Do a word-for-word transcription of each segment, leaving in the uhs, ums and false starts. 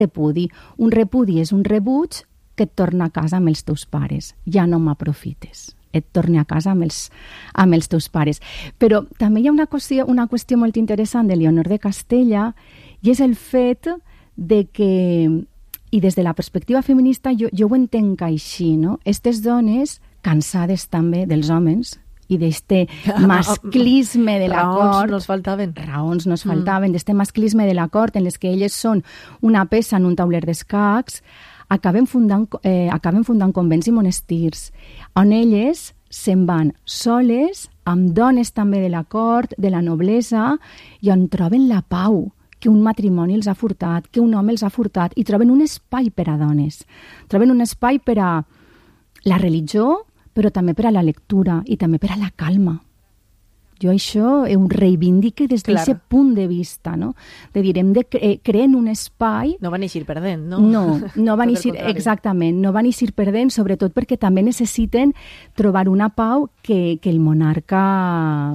repudi. Un repudi és un rebuig que et torna a casa amb els teus pares. Ja no m'aprofites. Et torni a casa amb els, amb els teus pares. Però també hi ha una qüestió, una qüestió molt interessant de Leonor de Castella, i és el fet de que, i des de la perspectiva feminista jo, jo ho entenc així, no? Estes dones, cansades també dels homes, i d'este masclisme de la raons cort... no els faltaven. Raons no els faltaven, mm. d'este masclisme de la cort en les que elles són una peça en un tauler d'escacs, acaben fundant, eh, acaben fundant convents i monestirs, on elles se'n van soles, amb dones també de la cort, de la noblesa, i on troben la pau que un matrimoni els ha furtat, que un home els ha furtat, i troben un espai per a dones. Troben un espai per a la religió, però també per a la lectura i també per a la calma. Jo això ho reivindique des d'aquest punt de vista, no? De dir, hem de cre crear un espai... No van eixir perdent, no? No, no van eixir, exactament, no van eixir perdent, sobretot perquè també necessiten trobar una pau que, que el monarca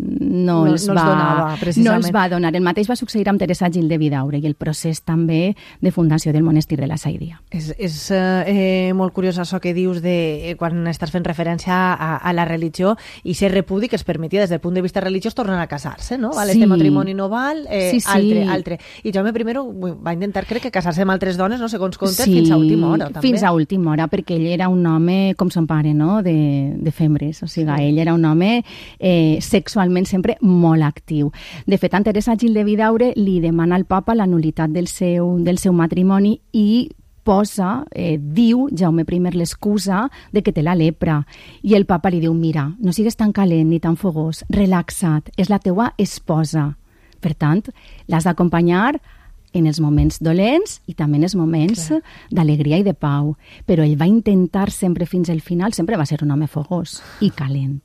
no, no, els no, va, els donava, precisament. no els va donar. El mateix va succeir amb Teresa Gil de Vidaure i el procés també de fundació del monestir de la Saidia. És, és eh, molt curiós això que dius de quan estàs fent referència a, a la religió i ser repudi que es permetia des del punt de vista religiós tornen a casar-se, no? Val, sí. Este matrimoni no val, eh, sí, sí. altre, altre. I Jaume I va intentar, crec que casar-se amb altres dones, no segons comptes, sí, fins a última hora, també. Fins a última hora, perquè ell era un home, com son pare, no? De, de fembres. O sigui, sí. ell era un home eh, sexualment sempre molt actiu. De fet, en Teresa Gil de Vidaure li demana al papa la nul·litat del seu, del seu matrimoni i posa, eh, diu Jaume I l'excusa de que té la lepra. I el papa li diu, mira, no sigues tan calent ni tan fogós, relaxa't, és la teua esposa. Per tant, l'has d'acompanyar en els moments dolents i també en els moments Clar. d'alegria i de pau. Però ell va intentar sempre fins al final, sempre va ser un home fogós i calent.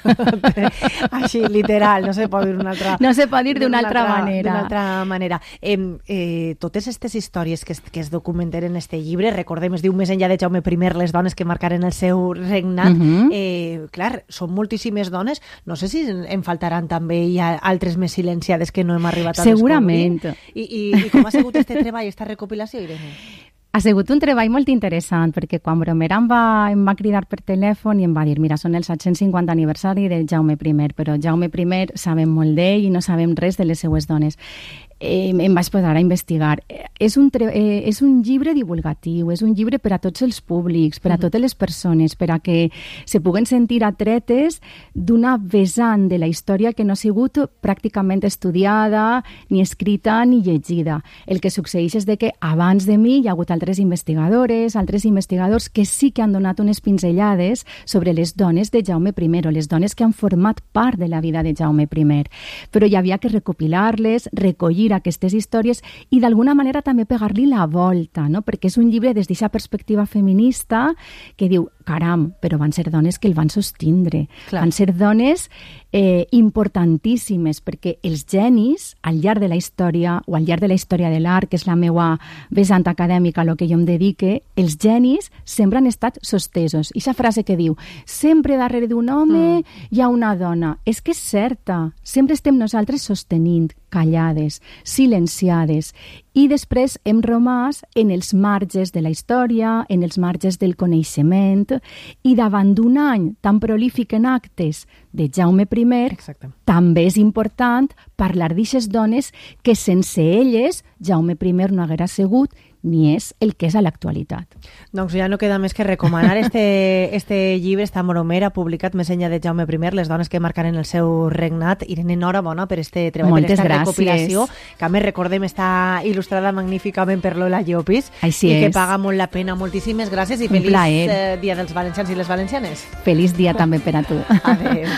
Així, literal, no se pot dir d'una altra, no se pot dir d'una altra, altra manera. D'una altra manera. Eh, eh, totes aquestes històries que es, que es documenten en este llibre, recordem, es diu Més enllà de Jaume I, les dones que marcaren el seu regnat, uh -huh. eh, clar, són moltíssimes dones, no sé si en faltaran també hi ha altres més silenciades que no hem arribat a Segurament. descobrir. I, i, i com ha sigut este treball, esta recopilació, Irene? Ha sigut un treball molt interessant, perquè quan Bromera em va, em va cridar per telèfon i em va dir, mira, són els set-cents cinquanta aniversari de Jaume I, però Jaume I sabem molt d'ell i no sabem res de les seues dones. Eh, em vaig posar a investigar. És un, eh, és un llibre divulgatiu, és un llibre per a tots els públics, per a totes les persones, per a que se puguen sentir atretes d'una vessant de la història que no ha sigut pràcticament estudiada, ni escrita, ni llegida. El que succeeix és de que abans de mi hi ha hagut altres investigadores, altres investigadors que sí que han donat unes pinzellades sobre les dones de Jaume I, o les dones que han format part de la vida de Jaume I. Però hi havia que recopilar-les, recollir aquestes històries i d'alguna manera també pegar-li la volta, no? Perquè és un llibre des d'aquesta perspectiva feminista que diu, caram, però van ser dones que el van sostindre. Clar. Van ser dones eh, importantíssimes, perquè els genis, al llarg de la història, o al llarg de la història de l'art, que és la meva vessant acadèmica, a lo que jo em dedique, els genis sempre han estat sostesos. I aquesta frase que diu, sempre darrere d'un home mm. hi ha una dona. És que és certa. Sempre estem nosaltres sostenint, callades, silenciades, i després hem romàs en els marges de la història, en els marges del coneixement, i davant d'un any tan prolífic en actes de Jaume I, Exacte. també és important parlar d'aixes dones que sense elles Jaume I no haguera sigut ni és el que és a l'actualitat. Doncs ja no queda més que recomanar este, este llibre, esta Bromera, publicat Més enllà de Jaume I, les dones que marcaren el seu regnat. Irene, enhorabona per este treball, Moltes per esta gràcies. recopilació, que a més recordem està il·lustrada magníficament per Lola Llopis. Així i és. que paga molt la pena. Moltíssimes gràcies i Un feliç plaer. eh, dia dels valencians i les valencianes. Feliç dia també per a tu. Adéu.